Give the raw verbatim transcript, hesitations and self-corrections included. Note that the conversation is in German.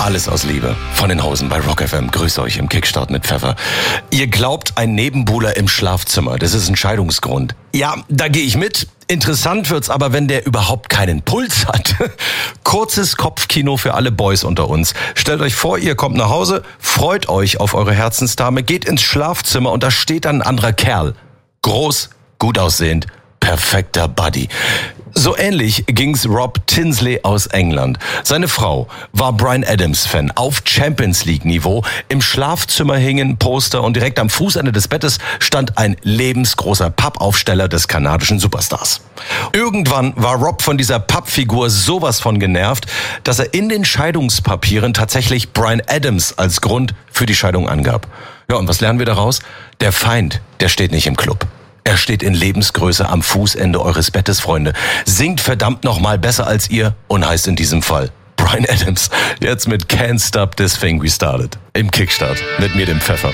Alles aus Liebe. Von den Hosen bei Rock F M. Grüß euch im Kickstart mit Pfeffer. Ihr glaubt, ein Nebenbuhler im Schlafzimmer, das ist ein Scheidungsgrund. Ja, da gehe ich mit. Interessant wird's aber, wenn der überhaupt keinen Puls hat. Kurzes Kopfkino für alle Boys unter uns. Stellt euch vor, ihr kommt nach Hause, freut euch auf eure Herzensdame, geht ins Schlafzimmer und da steht dann ein anderer Kerl. Groß, gut aussehend, perfekter Buddy. So ähnlich ging's Rob Tinsley aus England. Seine Frau war Bryan Adams-Fan auf Champions League-Niveau. Im Schlafzimmer hingen Poster und direkt am Fußende des Bettes stand ein lebensgroßer Pappaufsteller des kanadischen Superstars. Irgendwann war Rob von dieser Pappfigur sowas von genervt, dass er in den Scheidungspapieren tatsächlich Bryan Adams als Grund für die Scheidung angab. Ja, und was lernen wir daraus? Der Feind, der steht nicht im Club. Er steht in Lebensgröße am Fußende eures Bettes, Freunde. Singt verdammt nochmal besser als ihr und heißt in diesem Fall Bryan Adams. Jetzt mit Can't Stop This Thing We Started. Im Kickstart mit mir, dem Pfeffer.